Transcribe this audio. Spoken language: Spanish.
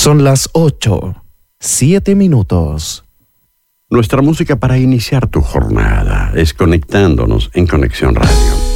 Son las 8:07. Nuestra música para iniciar tu jornada es conectándonos en Conexión Radio.